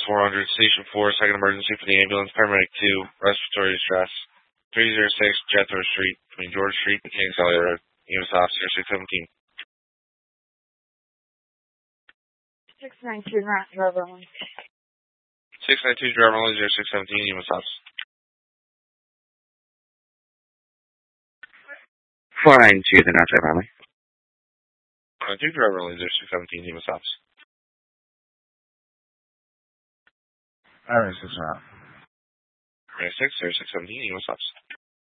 400, Station 4, second emergency for the ambulance, paramedic 2, respiratory distress, 306 Jethro Street, between George Street and Kings Alley Road, EMS officer 617. 692 driver only. 692 driver only 0617, EMS officer. 492, the not driver only. 492 driver only 0617, EMS officer. Alright, 6 route. 6 0617, EMS officer.